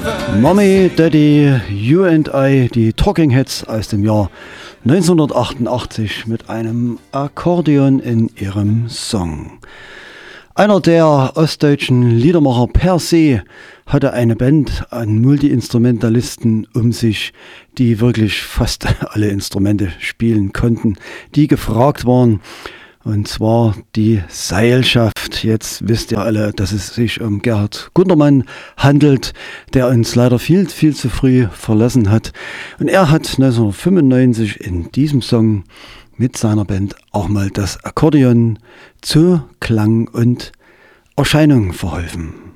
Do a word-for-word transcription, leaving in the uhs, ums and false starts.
Mommy, Daddy, You and I, die Talking Heads aus dem Jahr neunzehnhundertachtundachtzig mit einem Akkordeon in ihrem Song. Einer der ostdeutschen Liedermacher per se hatte eine Band an Multi-Instrumentalisten um sich, die wirklich fast alle Instrumente spielen konnten, die gefragt waren. Und zwar die Seilschaft. Jetzt wisst ihr alle, dass es sich um Gerhard Gundermann handelt, der uns leider viel, viel zu früh verlassen hat. Und er hat neunzehnhundertfünfundneunzig in diesem Song mit seiner Band auch mal das Akkordeon zu Klang und Erscheinung verholfen.